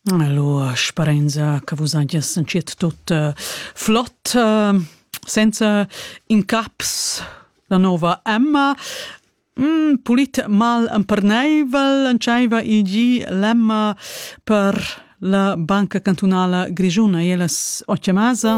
Allora, sperenza che vos hagi sentito tut flott, senza incaps la nova Emma. Polit mal imperneivel, enceiva igi l'Emma per la Banca Cantonala Grigiuna. Elas ottemasa.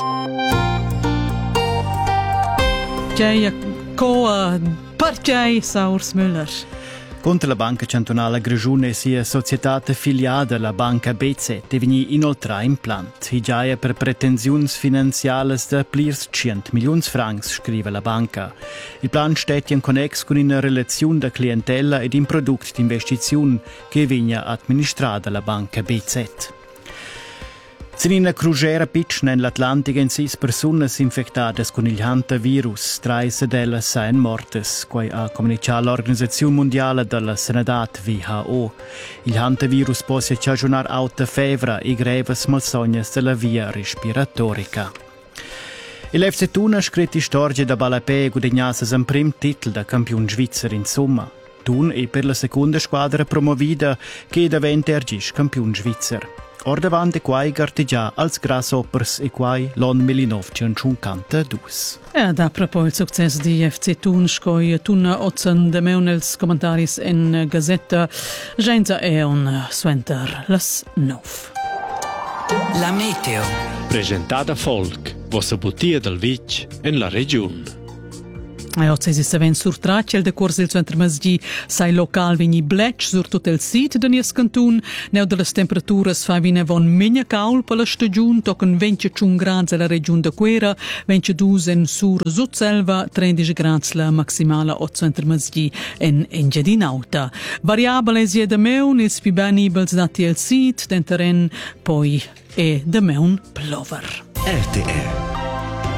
Tjei coa partei Saurs Müller. Contra la Banca Cantonala Grigiuna sia società affiliata alla Banca BZ vegni inoltre in plant. Higiaia per pretensiuns finanziales de plirs 100 milions francs, scrive la banca. Il plan steht in connex con una relazione da clientela ed in product di investizione che vigna amministrata la Banca BZ. Sin crugera pitch nell'Atlantica in 6 persone infettate con il hantavirus, 3 delas seien mortes, quai ha comunicato l'Organizzazione Mondiale della Sanità WHO. Il hantavirus può cagionar alta fevra e greves malsognas della via respiratorica. Il FC Thun ha scritto storia da Balapè guadagnasas un prim titel da campione svizzero in somma. Thun è per la seconda squadra promovida che davvero ergis campione svizzero. Or davanti quai gartigia als Grasshoppers e quai l'on 1952. Ed a propos il successo di FC Thun, scoi Thun ozen de meunels commentaris in Gazzetta, genza è un suenter las 9. La meteo. Presentata Folk, vostra bottiglia del Vic in la regione. Oggi si ven sur traccia il decors del centro masgi sai local vegni blech sur tutto il sito de nies cantun neu de las temperaturas fa vine von menia caul per la stagiun tocan 21 grads alla regione de Quera, 22 in sur Sudselva, 13 grads la maximala o centro masgi in Engiadinauta. Variabile sia de meun is pi benibels dati il sit, den terren poi e de meun plover. RTR